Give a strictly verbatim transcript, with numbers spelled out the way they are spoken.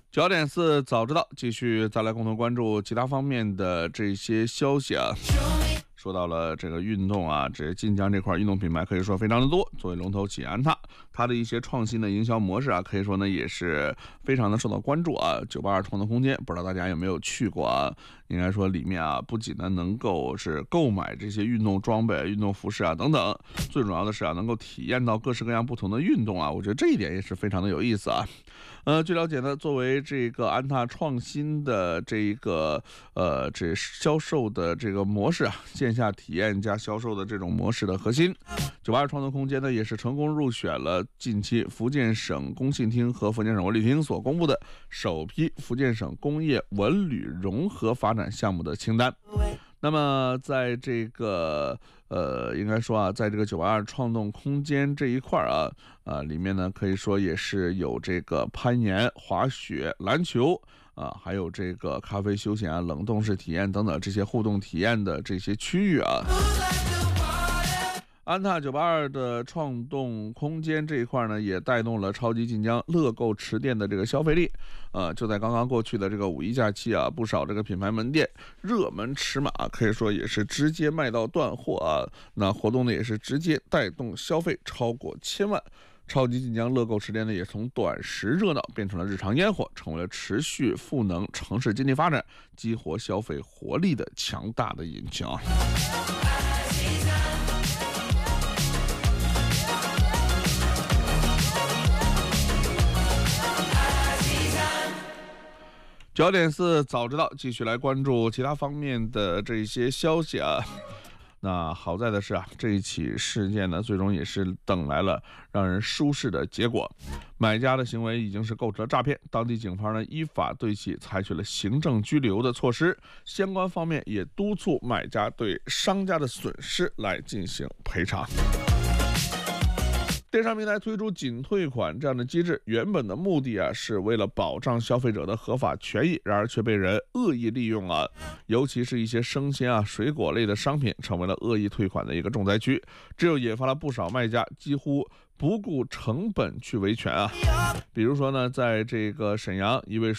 九点四早知道，继续再来共同关注其他方面的这些消息啊。说到了这个运动啊，这晋江这块运动品牌可以说非常的多。作为龙头企业安踏，它的一些创新的营销模式啊，可以说呢也是非常的受到关注啊。九八二创作空间，不知道大家有没有去过啊？应该说里面啊，不仅呢能够是购买这些运动装备、运动服饰啊等等，最主要的是啊，能够体验到各式各样不同的运动啊。我觉得这一点也是非常的有意思啊。呃，据了解呢，作为这个安踏创新的这一个呃这销售的这个模式啊，线下体验加销售的这种模式的核心，九八二创作空间呢也是成功入选了近期福建省工信厅和福建省文旅厅所公布的首批福建省工业文旅融合发展项目的清单。那么在这个呃，应该说啊，在这个九八二创动空间这一块啊，啊里面呢可以说也是有这个攀岩、滑雪、篮球啊，还有这个咖啡休闲啊、冷冻式体验等等这些互动体验的这些区域啊。安踏九八二的创动空间这一块呢，也带动了超级晋江乐购池店的这个消费力。呃，就在刚刚过去的这个五一假期啊，不少这个品牌门店热门尺码可以说也是直接卖到断货啊。那活动呢也是直接带动消费超过千万。超级晋江乐购池店呢，也从短时热闹变成了日常烟火，成为了持续赋能城市经济发展、激活消费活力的强大的引擎啊。九点四早知道，继续来关注其他方面的这些消息啊。那好在的是啊，这一起事件呢，最终也是等来了让人舒适的结果。买家的行为已经是构成了诈骗，当地警方呢依法对其采取了行政拘留的措施，相关方面也督促买家对商家的损失来进行赔偿。电商平台推出仅退款这样的机制，原本的目的啊是为了保障消费者的合法权益，然而却被人恶意利用了。尤其是一些生鲜啊、水果类的商品，成为了恶意退款的一个重灾区，这又引发了不少卖家几乎不顾成本去维权啊。比如说呢，在这个沈阳，一位